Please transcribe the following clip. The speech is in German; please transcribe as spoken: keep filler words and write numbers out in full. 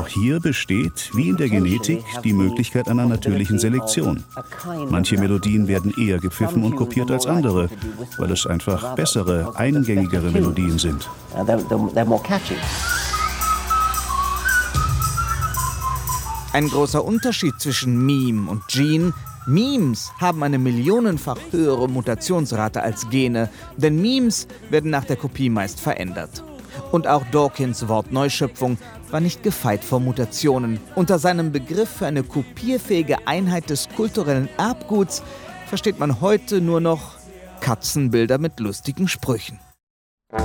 Auch hier besteht, wie in der Genetik, die Möglichkeit einer natürlichen Selektion. Manche Melodien werden eher gepfiffen und kopiert als andere, weil es einfach bessere, eingängigere Melodien sind. Ein großer Unterschied zwischen Meme und Gene: Memes haben eine millionenfach höhere Mutationsrate als Gene, denn Memes werden nach der Kopie meist verändert. Und auch Dawkins Wortneuschöpfung war nicht gefeit vor Mutationen. Unter seinem Begriff für eine kopierfähige Einheit des kulturellen Erbguts versteht man heute nur noch Katzenbilder mit lustigen Sprüchen.